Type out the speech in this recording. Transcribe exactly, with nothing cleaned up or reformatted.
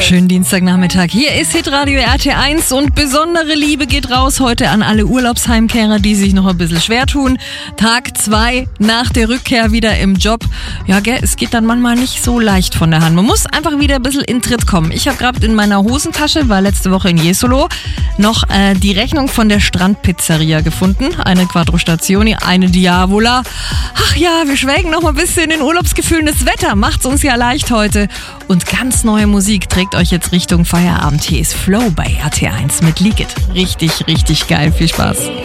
wunderschönen Dienstagnachmittag. Hier ist Hitradio R T eins und besondere Liebe geht raus heute an alle Urlaubsheimkehrer, die sich noch ein bisschen schwer tun. Tag zwei nach der Rückkehr wieder im Job. Ja, gell, es geht dann manchmal nicht so leicht von der Hand. Man muss einfach wieder ein bisschen in Tritt kommen. Ich habe gerade in meiner Hosentasche, war letzte Woche in Jesolo, noch äh, die Rechnung von der Strandpizzeria gefunden. Eine Quattro Stazioni, eine Diavola. Ach ja, wir schwelgen noch mal ein bisschen in den Urlaubsgefühlen. Das Wetter macht's uns ja leicht heute. Und ganz neue Musik trägt euch jetzt Richtung Feierabend. Hier ist Flow bei R T eins mit Leak It. Richtig, richtig geil. Viel Spaß.